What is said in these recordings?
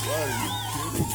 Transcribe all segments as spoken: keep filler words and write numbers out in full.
Are you kidding?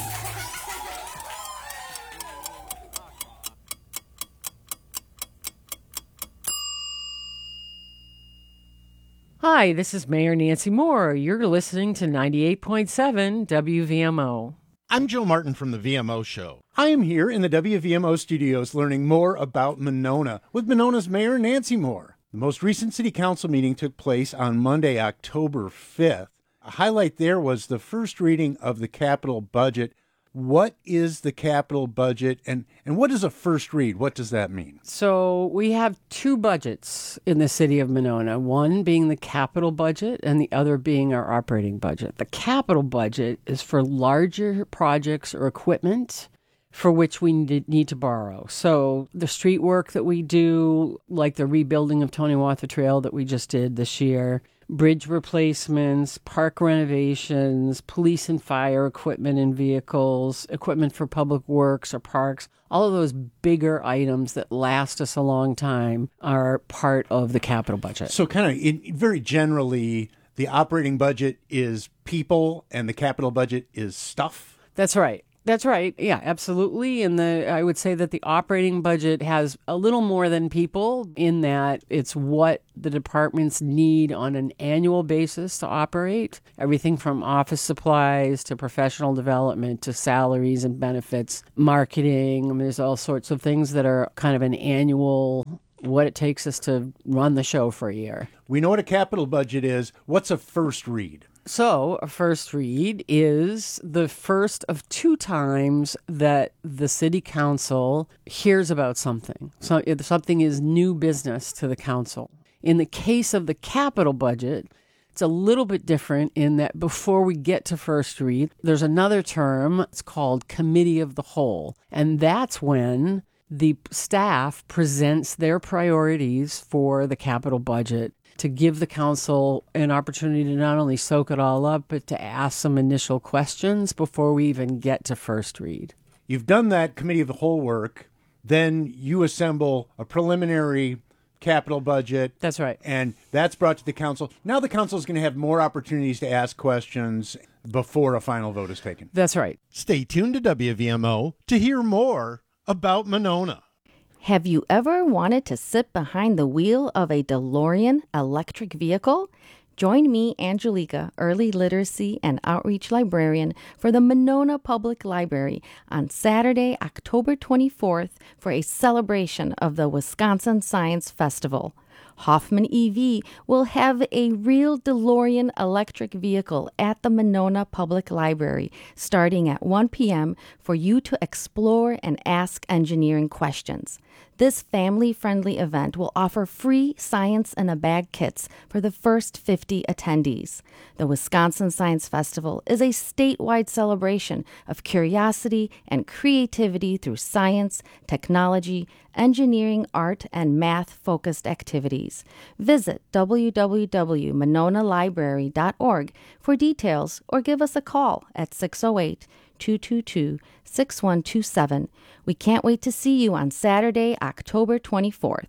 Hi, this is Mayor Nancy Moore. You're listening to ninety-eight point seven W V M O. I'm Joe Martin from the V M O Show. I am here in the W V M O studios learning more about Monona with Monona's Mayor Nancy Moore. The most recent City Council meeting took place on Monday, October fifth. A highlight there was the first reading of the capital budget. What is the capital budget, and, and what is a first read? What does that mean? So we have two budgets in the city of Monona, one being the capital budget and the other being our operating budget. The capital budget is for larger projects or equipment for which we need to borrow. So the street work that we do, like the rebuilding of Tony Watha Trail that we just did this year, bridge replacements, park renovations, police and fire equipment and vehicles, equipment for public works or parks, all of those bigger items that last us a long time are part of the capital budget. So kind of very generally, the operating budget is people and the capital budget is stuff? That's right. That's right. Yeah, absolutely. And the I would say that the operating budget has a little more than people in that it's what the departments need on an annual basis to operate. Everything from office supplies to professional development to salaries and benefits, marketing. I mean, there's all sorts of things that are kind of an annual what it takes us to run the show for a year. We know what a capital budget is. What's a first read? So a first read is the first of two times that the city council hears about something. So if something is new business to the council. In the case of the capital budget, it's a little bit different in that before we get to first read, there's another term. It's called committee of the whole. And that's when the staff presents their priorities for the capital budget to give the council an opportunity to not only soak it all up, but to ask some initial questions before we even get to first read. You've done that committee of the whole work. Then you assemble a preliminary capital budget. That's right. And that's brought to the council. Now the council is going to have more opportunities to ask questions before a final vote is taken. That's right. Stay tuned to W V M O to hear more about Monona. Have you ever wanted to sit behind the wheel of a DeLorean electric vehicle? Join me, Angelica, Early Literacy and Outreach Librarian for the Monona Public Library on Saturday, October twenty-fourth for a celebration of the Wisconsin Science Festival. Hoffman E V will have a real DeLorean electric vehicle at the Monona Public Library starting at one p.m. for you to explore and ask engineering questions. This family-friendly event will offer free Science in a Bag kits for the first fifty attendees. The Wisconsin Science Festival is a statewide celebration of curiosity and creativity through science, technology, engineering, art, and math-focused activities. Visit w w w dot monona library dot org for details or give us a call at six oh eight, two two two, six one two seven. We can't wait to see you on Saturday, October twenty-fourth.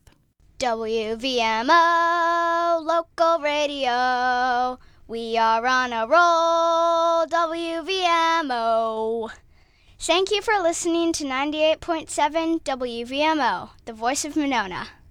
W V M O Local Radio. We are on a roll, W V M O. Thank you for listening to ninety-eight point seven W V M O, the voice of Monona.